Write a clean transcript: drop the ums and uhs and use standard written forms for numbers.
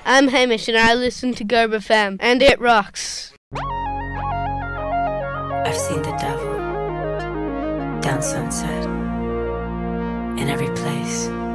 I'm Hamish and I listen to Garb FM, and it rocks. I've seen the devil down Sunset, in every place.